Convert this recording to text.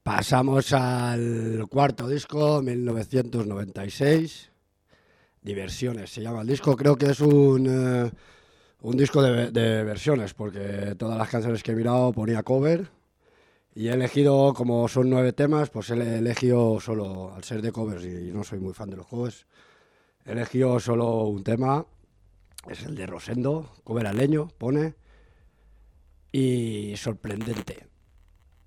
Pasamos al cuarto disco, 1996. Diversiones se llama el disco. Creo que es un disco de versiones, porque todas las canciones que he mirado ponía cover. Y he elegido, como son 9 temas, pues he elegido solo, al ser de covers y no soy muy fan de los covers, he elegido solo un tema, es el de Rosendo, cover al leño, pone, y sorprendente.